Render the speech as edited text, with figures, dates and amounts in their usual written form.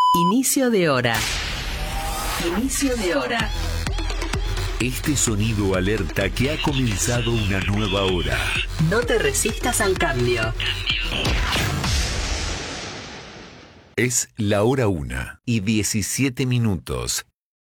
Inicio de hora. Inicio de hora. Este sonido alerta que ha comenzado una nueva hora. No te resistas al cambio. Es la hora 1:17.